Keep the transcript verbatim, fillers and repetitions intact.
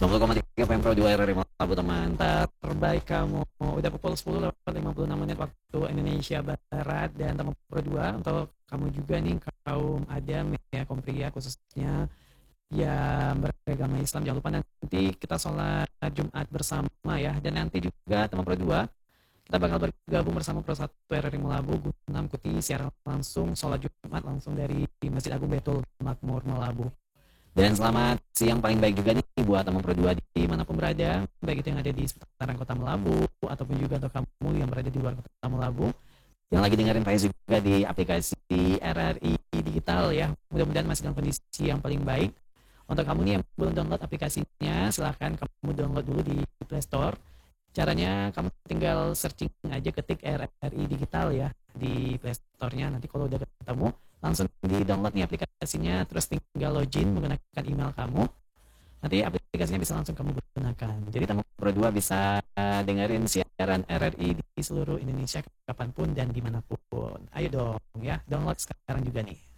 sembilan puluh koma tiga F M Pro dua R R I Melabu teman terbaik kamu. Udah pukul sepuluh lewat lima puluh enam menit waktu Indonesia Barat. Dan teman Pro dua untuk kamu juga nih kaum Adam ya, kaum pria khususnya yang beragama Islam, jangan lupa nanti kita sholat Jumat bersama ya. Dan nanti juga teman Pro dua kita bakal bergabung bersama Pro satu R R I Melabu guna mengikuti siaran langsung sholat Jumat langsung dari Masjid Agung Baitul Makmur Melabu. Dan selamat siang paling baik juga nih buat teman Pro dua dimanapun berada, baik itu yang ada di seputaran kota Melabu ataupun juga untuk kamu yang berada di luar kota Melabu yang lagi dengerin Faiz juga di aplikasi R R I Digital ya. Mudah-mudahan masih dalam kondisi yang paling baik. Untuk kamu nih yang belum download aplikasinya, silahkan kamu download dulu di Play Store. Caranya kamu tinggal searching aja, ketik R R I Digital ya di Play Store-nya. Nanti kalau udah ketemu, langsung di download nih aplikasinya, terus tinggal login menggunakan email kamu. Nanti aplikasinya bisa langsung kamu gunakan. Jadi teman Pro dua bisa dengerin siaran R R I di seluruh Indonesia kapanpun dan dimanapun. Ayo dong ya, download sekarang juga nih.